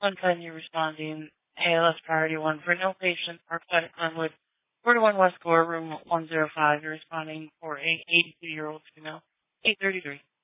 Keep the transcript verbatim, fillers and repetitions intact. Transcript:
Sunshine, you're responding A L S priority one for no patient, Parkside at Glenwood, four to one West Gore, room one oh five. You're responding for a eighty-two-year-old female, eight thirty-three.